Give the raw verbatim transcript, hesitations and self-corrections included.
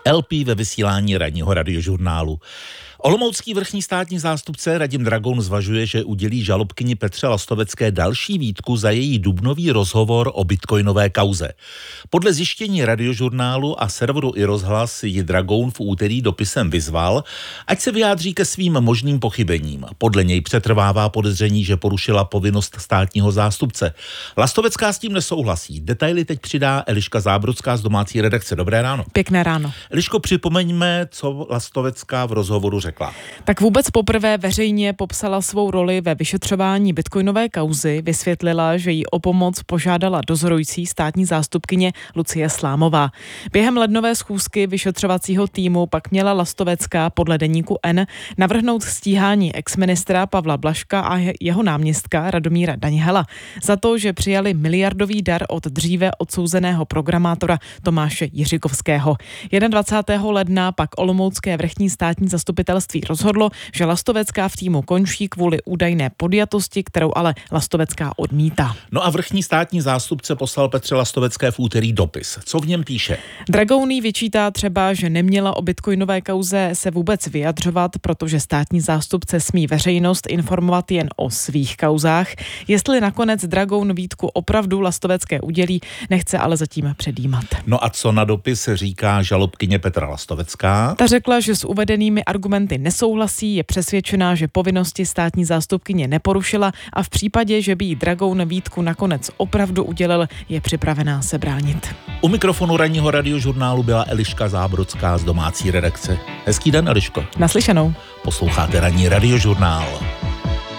el pé ve vysílání ranního radiožurnálu. Olomoucký vrchní státní zástupce Radim Dragoun zvažuje, že udělí žalobkyni Petře Lastovecké další výtku za její dubnový rozhovor o bitcoinové kauze. Podle zjištění radiožurnálu a serveru iRozhlas ji Dragoun v úterý dopisem vyzval, ať se vyjádří ke svým možným pochybením. Podle něj přetrvává podezření, že porušila povinnost státního zástupce. Lastovecká s tím nesouhlasí. Detaily teď přidá Eliška Zábrodská z domácí redakce. Dobré ráno. Pěkné ráno. Eliško, připomeňme, co Lastovecká v rozhovoru řekla. Tak vůbec poprvé veřejně popsala svou roli ve vyšetřování bitcoinové kauzy, vysvětlila, že jí o pomoc požádala dozorující státní zástupkyně Lucie Slámová. Během lednové schůzky vyšetřovacího týmu pak měla Lastovecká podle deníku N navrhnout stíhání exministra Pavla Blažka a jeho náměstka Radomíra Daňhela za to, že přijali miliardový dar od dříve odsouzeného programátora Tomáše Jiřikovského. dvacátého prvního ledna pak olomoucké vrchní státní zastupitelství rozhodlo, že Lastovecká v týmu končí kvůli údajné podjatosti, kterou ale Lastovecká odmítá. No a vrchní státní zástupce poslal Petře Lastovecké v úterý dopis. Co v něm píše? Dragoun jí vyčítá třeba, že neměla o bitcoinové kauze se vůbec vyjadřovat, protože státní zástupce smí veřejnost informovat jen o svých kauzách. Jestli nakonec Dragoun výtku opravdu Lastovecké udělí, nechce ale zatím předjímat. No a co na dopis říká žalobkyně Petra Lastovecká? Ta řekla, že s uvedenými argumenty nesouhlasí, je přesvědčená, že povinnosti státní zástupkyně neporušila a v případě, že by jí Dragoun výtku nakonec opravdu udělil, je připravená se bránit. U mikrofonu ranního radiožurnálu byla Eliška Zábrodská z domácí redakce. Hezký den, Eliško. Naslyšenou. Posloucháte ranní radiožurnál.